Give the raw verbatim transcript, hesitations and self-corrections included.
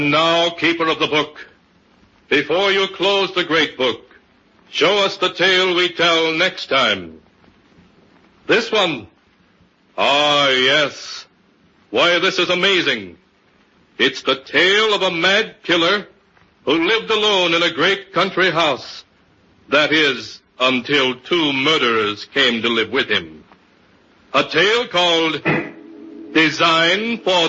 Now, keeper of the book, before you close the great book, show us the tale we tell next time. This one? Ah, yes. Why, this is amazing. It's the tale of a mad killer who lived alone in a great country house. That is, until two murderers came to live with him. A tale called Design for